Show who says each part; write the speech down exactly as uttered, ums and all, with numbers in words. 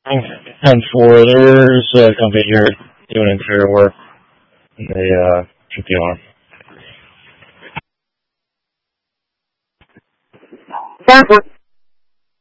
Speaker 1: And for there's a company here doing interior work, and they uh, took the alarm.
Speaker 2: Stanford.